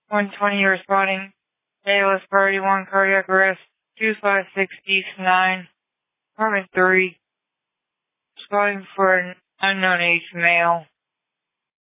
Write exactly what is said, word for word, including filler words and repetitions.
one twenty responding. Dallas Priority one cardiac arrest. two five six East nine. Apartment three. Responding for an unknown age male.